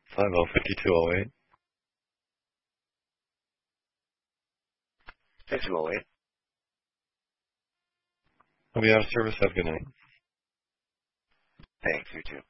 505208. 5208. I'll be out of service. Have a good night. Thanks, you too.